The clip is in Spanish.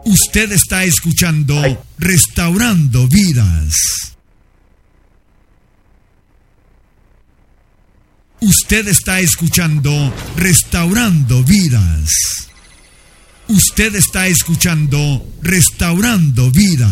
Usted está escuchando Restaurando Vidas. Usted está escuchando Restaurando Vidas. Usted está escuchando Restaurando Vidas.